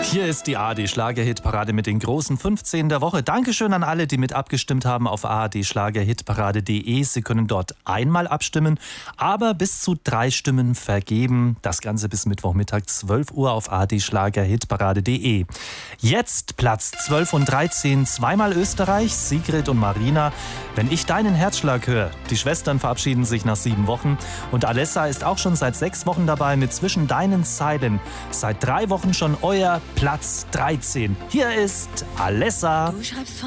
Hier ist die ARD-Schlager-Hitparade mit den großen 15 der Woche. Dankeschön an alle, die mit abgestimmt haben auf ard-schlagerhitparade.de. Sie können dort einmal abstimmen, aber bis zu 3 Stimmen vergeben. Das Ganze bis Mittwochmittag 12 Uhr auf ard-schlagerhitparade.de. Jetzt Platz 12 und 13, zweimal Österreich, Sigrid und Marina. Wenn ich deinen Herzschlag höre. Die Schwestern verabschieden sich nach 7 Wochen. Und Alessa ist auch schon seit 6 Wochen dabei mit Zwischen deinen Zeilen. Seit 3 Wochen schon euer Platz 13. Hier ist Alessa. Du schreibst